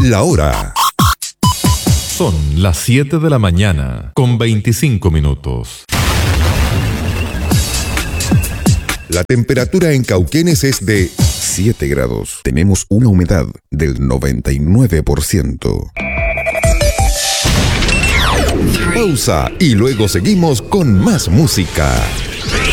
La hora. Son las 7 de la mañana, con 25 minutos. La temperatura en Cauquenes es de 7 grados. Tenemos una humedad del 99%. Pausa y luego seguimos con más música.